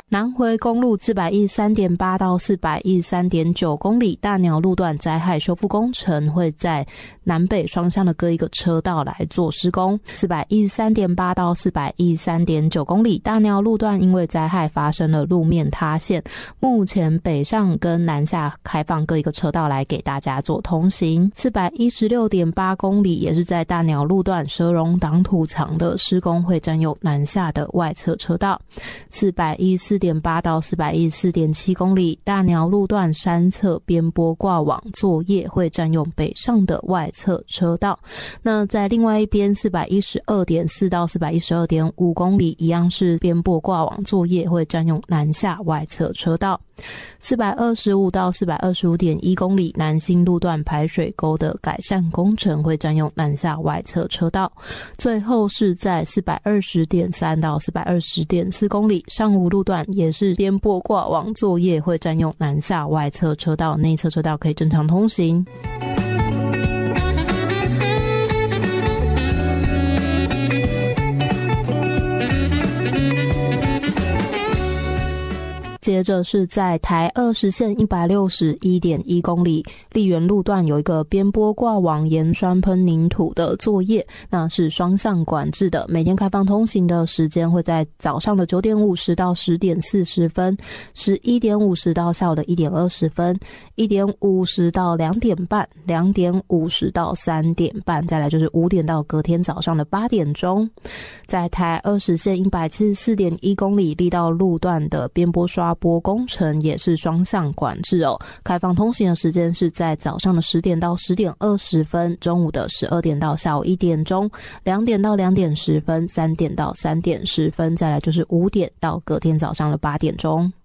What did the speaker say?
南回公路413.8到413.9公里大鸟路段灾害修复工程会在南北双向的各一个车道来做施工。413.8到413.9公里大鸟路段因为灾害发生了路面塌陷，目前北上跟南下开放各一个车道来给大家做通行。416.8公里也是在大鸟路段蛇荣挡土墙的施工会占用南下的外侧车道。414.8到414.7公里大鸟路段山侧边坡挂网作业会占用北上的外侧车道。那在另外一边412.4到412.5公里一样是边坡挂网作业会占用南下外侧车道。425到425.1公里南新路段排水沟的改善工程会占用南下外侧车道。最后是在420.3到420.4公里上武路段也是边坡挂网作业会占用南下外侧车道，内侧车道可以正常通行。接着是在台20线161.1公里丽园路段有一个边坡挂网盐酸喷凝土的作业，那是双向管制的，每天开放通行的时间会在早上的9点50到10点40分，11点50到下午的1点20分，1点50到2点半，2点50到3点半，再来就是5点到隔天早上的8点钟。在台20线174.1公里力道路段的边坡刷坡工程也是双向管制哦，开放通行的时间是在早上的10点到10点20分，中午的12点到下午1点钟，2点到2点10分，3点到3点10分，再来就是5点到隔天早上的8点钟。